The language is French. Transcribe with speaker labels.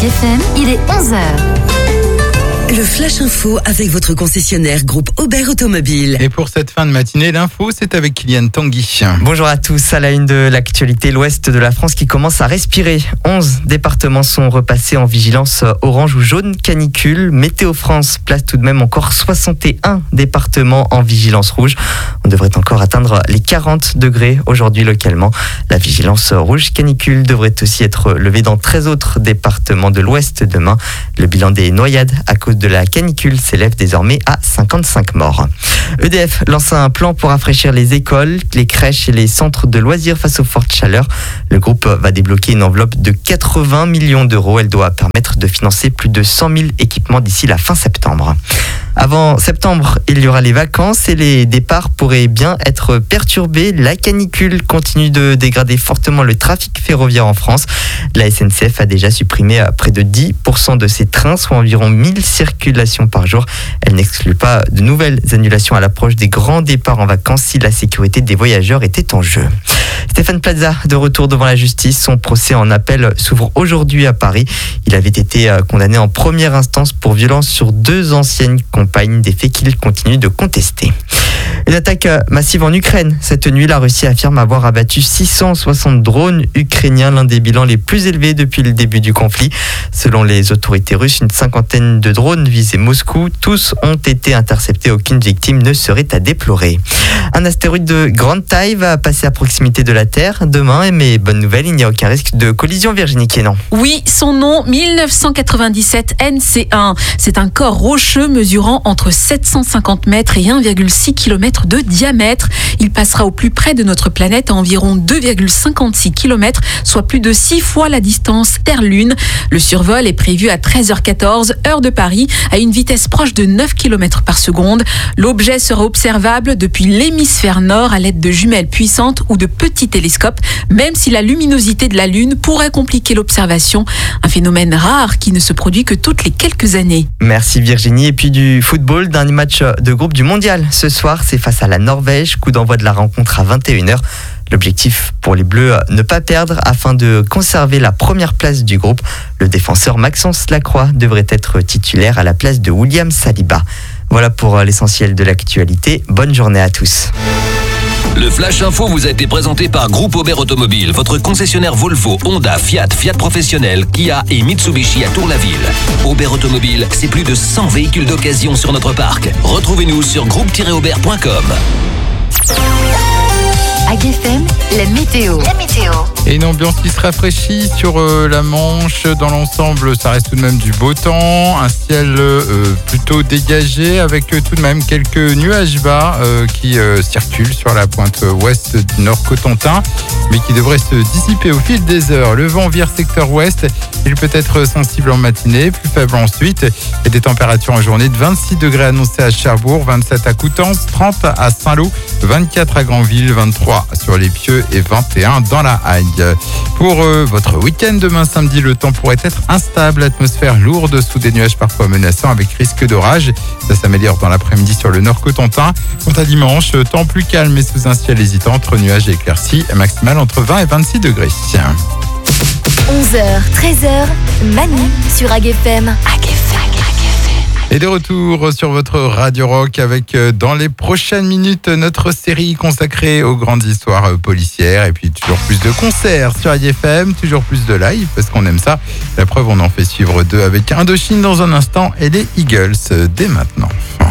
Speaker 1: FM, il est 11h.
Speaker 2: Le Flash Info avec votre concessionnaire groupe Aubert Automobile.
Speaker 3: Et pour cette fin de matinée, l'info, c'est avec Kylian Tanguy.
Speaker 4: Bonjour à tous. À la une de l'actualité, l'ouest de la France qui commence à respirer. 11 départements sont repassés en vigilance orange ou jaune canicule. Météo France place tout de même encore 61 départements en vigilance rouge. On devrait encore atteindre les 40 degrés aujourd'hui localement. La vigilance rouge canicule devrait aussi être levée dans 13 autres départements de l'ouest demain. Le bilan des noyades à cause de la canicule s'élève désormais à 55 morts. EDF lance un plan pour rafraîchir les écoles, les crèches et les centres de loisirs face aux fortes chaleurs. Le groupe va débloquer une enveloppe de 80 millions d'euros. Elle doit permettre de financer plus de 100 000 équipements d'ici la fin septembre. Avant septembre, il y aura les vacances et les départs pourraient bien être perturbés. La canicule continue de dégrader fortement le trafic ferroviaire en France. La SNCF a déjà supprimé près de 10% de ses trains, soit environ 1000 circulations par jour. Elle n'exclut pas de nouvelles annulations à l'approche des grands départs en vacances si la sécurité des voyageurs était en jeu. Stéphane Plaza, de retour devant la justice. Son procès en appel s'ouvre aujourd'hui à Paris. Il avait été condamné en première instance pour violence sur 2 anciennes compagnes, des faits qu'il continue de contester. Une attaque massive en Ukraine. Cette nuit, la Russie affirme avoir abattu 660 drones ukrainiens, l'un des bilans les plus élevés depuis le début du conflit. Selon les autorités russes, une 50aine de drones visaient Moscou. Tous ont été interceptés. Aucune victime ne serait à déplorer. Un astéroïde de grande taille va passer à proximité de la Terre demain. Mais bonne nouvelle, il n'y a aucun risque de collision, Virginie Quénan.
Speaker 5: Oui, son nom, 1997 NC1. C'est un corps rocheux mesurant entre 750 mètres et 1,6 km de diamètre. Il passera au plus près de notre planète à environ 2,56 km, soit plus de 6 fois la distance Terre-Lune. Le survol est prévu à 13h14, heure de Paris, à une vitesse proche de 9 km par seconde. L'objet sera observable depuis l'hémisphère nord à l'aide de jumelles puissantes ou de petits télescopes, même si la luminosité de la Lune pourrait compliquer l'observation. Un phénomène rare qui ne se produit que toutes les quelques années.
Speaker 4: Merci Virginie. Et puis du football, dernier match de groupe du mondial. Ce soir, c'est face à la Norvège. Coup d'envoi de la rencontre à 21h. L'objectif pour les Bleus, ne pas perdre afin de conserver la première place du groupe. Le défenseur Maxence Lacroix devrait être titulaire à la place de William Saliba. Voilà pour l'essentiel de l'actualité. Bonne journée à tous.
Speaker 6: Le Flash Info vous a été présenté par Groupe Aubert Automobile, votre concessionnaire Volvo, Honda, Fiat, Fiat Professionnel, Kia et Mitsubishi à Tour-la-Ville. Aubert Automobile, c'est plus de 100 véhicules d'occasion sur notre parc. Retrouvez-nous sur groupe-aubert.com.
Speaker 1: AGFM, la météo.
Speaker 3: Et une ambiance qui se rafraîchit sur la Manche. Dans l'ensemble, ça reste tout de même du beau temps. Un ciel plutôt dégagé avec tout de même quelques nuages bas qui circulent sur la pointe ouest du Nord Cotentin, mais qui devraient se dissiper au fil des heures. Le vent vire secteur ouest. Il peut être sensible en matinée, plus faible ensuite. Et des températures en journée de 26 degrés annoncées à Cherbourg, 27 à Coutances, 30 à Saint-Lô, 24 à Granville, 23 sur les Pieux et 21 dans la Hague. Pour votre week-end demain samedi, le temps pourrait être instable, atmosphère lourde sous des nuages parfois menaçants avec risque d'orage. Ça s'améliore dans l'après-midi sur le Nord Cotentin. Quant à dimanche, temps plus calme et sous un ciel hésitant entre nuages et éclaircies, maximal entre 20 et 26 degrés.
Speaker 1: 11h, 13h, Manu sur AGFM.
Speaker 3: Et de retour sur votre Radio Rock avec dans les prochaines minutes notre série consacrée aux grandes histoires policières et puis toujours plus de concerts sur AGFM, toujours plus de live parce qu'on aime ça. La preuve, on en fait suivre 2 avec Indochine dans un instant et les Eagles dès maintenant.